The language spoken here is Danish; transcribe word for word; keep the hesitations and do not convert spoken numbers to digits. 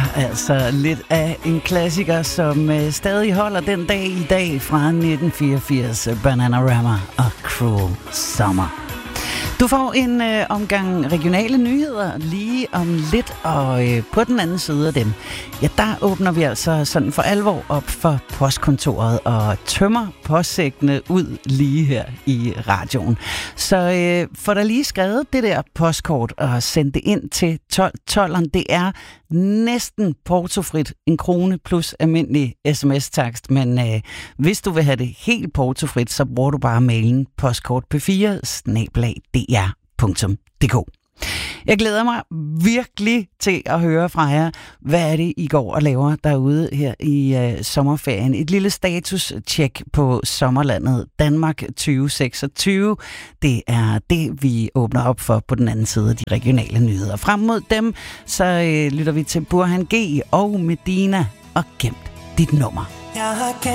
altså lidt af en klassiker, som øh, stadig holder den dag i dag fra nitten fireogfirs, Bananarama og Cruel Summer. Du får en øh, omgang regionale nyheder lige om lidt, og øh, på den anden side af dem, ja, der åbner vi altså sådan for alvor op for postkontoret og tømmer postsækkene ud lige her i radioen. Så øh, få da lige skrevet det der postkort og send det ind til tolv tolv. Det er næsten portofrit, en krone plus almindelig sms-takst, men øh, hvis du vil have det helt portofrit, så bruger du bare mailen postkort p fire snabel-a d r punktum d k. Jeg glæder mig virkelig til at høre fra jer, hvad er det, I går og laver derude her i øh, sommerferien. Et lille status-check på sommerlandet Danmark tyve seksogtyve. Det er det, vi åbner op for på den anden side af de regionale nyheder. Frem mod dem, så øh, lytter vi til Burhan G og Medina og Gemt dit nummer. Jeg har